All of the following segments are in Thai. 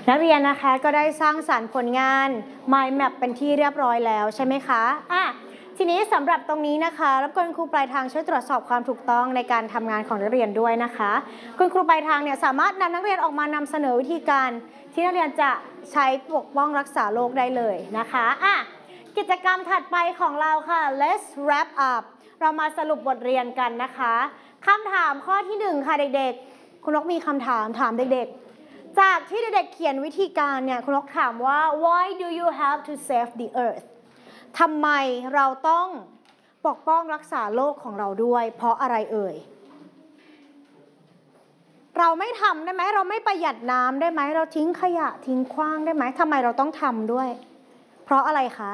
นักเรียนนะคะก็ได้สร้างสรรค์ผลงาน Mind Map เป็นที่เรียบร้อยแล้วใช่ไหมคะทีนี้สำหรับตรงนี้นะคะรบกวนครูปลายทางช่วยตรวจสอบความถูกต้องในการทำงานของนักเรียนด้วยนะคะคุณครูปลายทางเนี่ยสามารถนำนักเรียนออกมานำเสนอวิธีการที่นักเรียนจะใช้ปกป้องรักษาโรคได้เลยนะคะกิจกรรมถัดไปของเราค่ะ let's wrap up เรามาสรุปบทเรียนกันนะคะคำถามข้อที่1ค่ะเด็กๆคุณนกมีคำถามเด็กๆจากที่เด็กๆเขียนวิธีการเนี่ยคุณนกถามว่า why do you have to save the earth ทำไมเราต้องปกป้องรักษาโลกของเราด้วยเพราะอะไรเอ่ยเราไม่ทำได้ไหมเราไม่ประหยัดน้ำได้ไหมเราทิ้งขยะทิ้งขว้างได้ไหมทำไมเราต้องทำด้วยเพราะอะไรคะ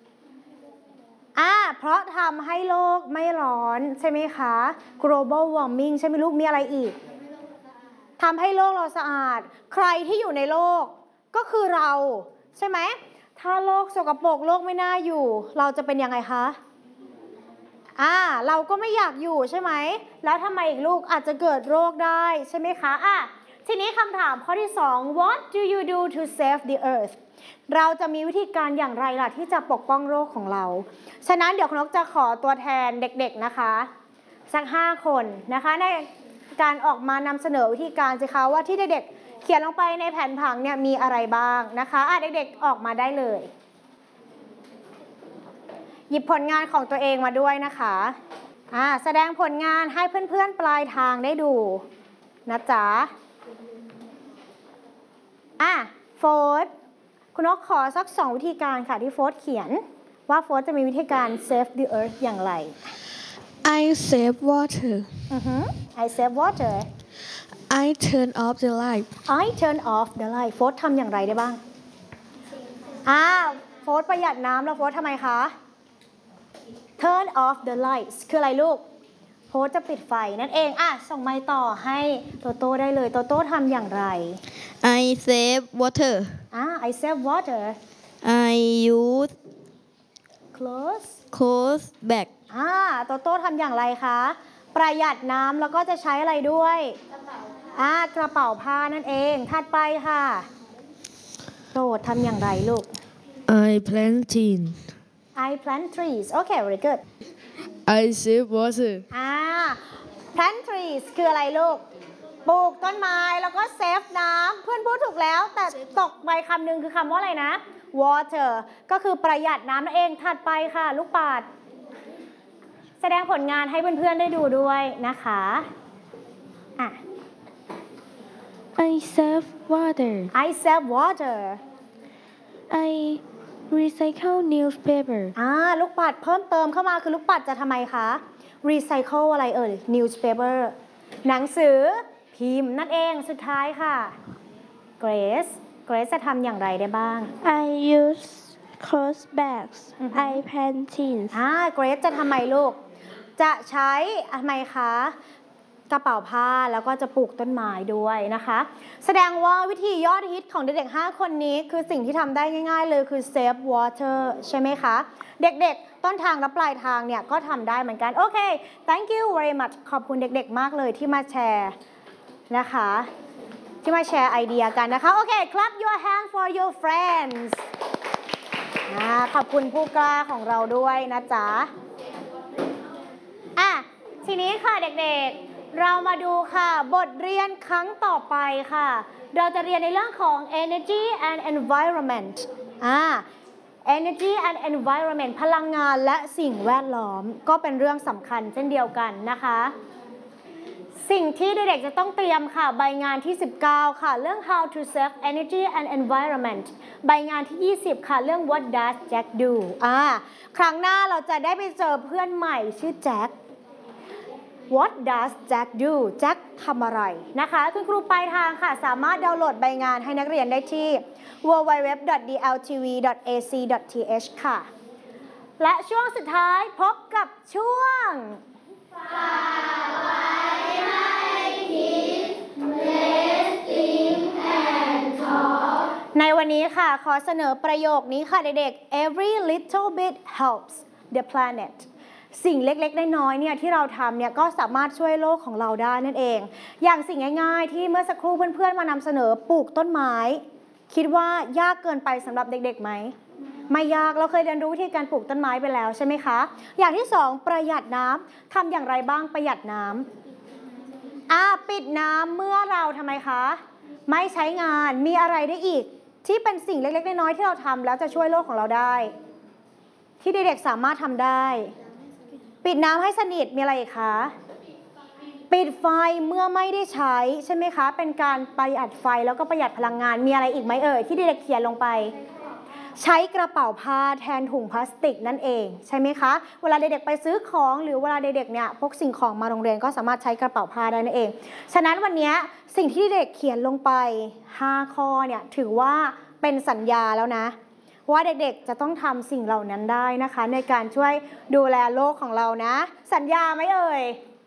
เพราะทำให้โลกไม่ร้อนใช่ไหมคะ global warming ใช่ไหมลูกมีอะไรอีกทำให้โลกเราสะอาดใครที่อยู่ในโลกก็คือเราใช่ไหมถ้าโลกสกปรกโลกไม่น่าอยู่เราจะเป็นยังไงคะเราก็ไม่อยากอยู่ใช่ไหมแล้วทำไมอีกลูกอาจจะเกิดโรคได้ใช่ไหมคะทีนี้คำถามข้อที่2 What do you do to save the earth เราจะมีวิธีการอย่างไรล่ะที่จะปกป้องโลกของเราฉะนั้นเดี๋ยวคุณนกจะขอตัวแทนเด็กๆนะคะสัก5คนนะคะในการออกมานำเสนอวิธีการสิคะว่าที่เด็กๆเขียนลงไปในแผนผังเนี่ยมีอะไรบ้างนะคะเด็กๆออกมาได้เลยหยิบผลงานของตัวเองมาด้วยนะคะแสดงผลงานให้เพื่อนๆปลายทางได้ดูนะจ๊ะโฟร์คุณนกขอสัก2วิธีการค่ะที่โฟร์เขียนว่าโฟร์จะมีวิธีการ save the earth อย่างไร I save water I save water I turn off the light I turn off the light โฟร์ทำอย่างไรได้บ้างโฟร์ประหยัดน้ำแล้วโฟร์ทำไมคะ Turn off the lights คืออะไรลูกโฟร์จะปิดไฟนั่นเองส่งไมค์ต่อให้โตโต้ได้เลยโตโต้ทำอย่างไร I save water I save water I use clothes bag โตโต้ทำอย่างไรคะประหยัดน้ำแล้วก็จะใช้อะไรด้วยกระเป๋าผ้านั่นเองถัดไปค่ะโตทำอย่างไรลูก I plant trees okay very good I save water plant trees คืออะไรลูกปลูกต้นไม้แล้วก็เซฟน้ำเพื่อนพูดถูกแล้วแต่ตกไปคำหนึ่งคือคำว่าอะไรนะ water ก็คือประหยัดน้ำนั่นเองถัดไปค่ะลูกปัดแสดงผลงานให้เพื่อนๆได้ดูด้วยนะคะ I save water I recycle newspaper ลูกปัดเพิ่มเติมเข้ามาคือลูกปัดจะทำไมคะ recycle อะไรเอ่ย newspaper หนังสือพิมพ์นั่นเองสุดท้ายค่ะ Grace จะทำอย่างไรได้บ้าง I use clothes bags I plant trees Grace จะทำไมลูกจะใช้ทำไมคะกระเป๋าผ้าแล้วก็จะปลูกต้นไม้ด้วยนะคะแสดงว่าวิธียอดฮิตของเด็กๆ5คนนี้คือสิ่งที่ทำได้ง่ายๆเลยคือ save water ใช่ไหมคะเด็กๆต้นทางและปลายทางเนี่ยก็ทำได้เหมือนกันโอเค thank you very much ขอบคุณเด็กๆมากเลยที่มาแชร์นะคะที่มาแชร์ไอเดียกันนะคะโอเค clap your hand for your friends ขอบคุณผู้กล้าของเราด้วยนะจ๊ะทีนี้ค่ะเด็กๆเรามาดูค่ะบทเรียนครั้งต่อไปค่ะเราจะเรียนในเรื่องของ energy and environment energy and environment พลังงานและสิ่งแวดล้อมก็เป็นเรื่องสำคัญเช่นเดียวกันนะคะสิ่งที่เด็กๆจะต้องเตรียมค่ะใบงานที่19ค่ะเรื่อง how to save energy and environment ใบงานที่20ค่ะเรื่อง what does Jack do ครั้งหน้าเราจะได้ไปเจอเพื่อนใหม่ชื่อแจ็คWhat does Jack do แจ็คทำอะไรนะคะคุณครูปลายทางค่ะสามารถดาวน์โหลดใบงานให้นักเรียนได้ที่ www.dltv.ac.th ค่ะและช่วงสุดท้ายพบกับช่วงฝากไว้ให้คิด Listening and Talk ในวันนี้ค่ะขอเสนอประโยคนี้ค่ะเด็กๆ Every little bit helps the planetสิ่งเล็กๆน้อยๆเนี่ยที่เราทำเนี่ยก็สามารถช่วยโลกของเราได้นั่นเองอย่างสิ่งง่ายๆที่เมื่อสักครู่เพื่อนๆมานำเสนอปลูกต้นไม้คิดว่ายากเกินไปสำหรับเด็กๆไหมไม่ยากเราเคยเรียนรู้วิธีการปลูกต้นไม้ไปแล้วใช่ไหมคะอย่างที่2ประหยัดน้ำทำอย่างไรบ้างประหยัดน้ำปิดน้ำเมื่อเราทำไมคะไม่ใช้งานมีอะไรได้อีกที่เป็นสิ่งเล็กๆน้อยๆที่เราทำแล้วจะช่วยโลกของเราได้ที่เด็กๆสามารถทำได้ปิดน้ำให้สนิทมีอะไรอีกคะปิดไฟเมื่อไม่ได้ใช้ใช่ไหมคะเป็นการประหยัดไฟแล้วก็ประหยัดพลังงานมีอะไรอีกไหมเอ่ยที่เด็กๆเขียนลงไปใช้กระเป๋าผ้าแทนถุงพลาสติกนั่นเองใช่ไหมคะเวลาเด็กๆไปซื้อของหรือเวลาเด็กๆเนี่ยพกสิ่งของมาโรงเรียนก็สามารถใช้กระเป๋าผ้าได้นั่นเองฉะนั้นวันนี้สิ่งที่เด็กเขียนลงไป5ข้อเนี่ยถือว่าเป็นสัญญาแล้วนะว่าเด็กๆจะต้องทำสิ่งเหล่านั้นได้นะคะในการช่วยดูแลโลกของเรานะสัญญาไหมเอ่ย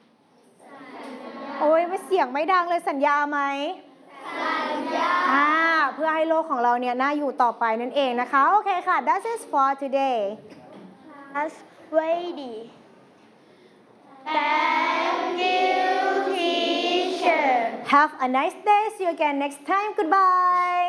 โอ้ยเสียงไม่ดังเลยสัญญาไหมสัญญาเพื่อให้โลกของเราเนี่ยน่าอยู่ต่อไปนั่นเองนะคะโอเคค่ะ That's it for today That's ready. Thank you, teacher. Have a nice day see you again next time goodbye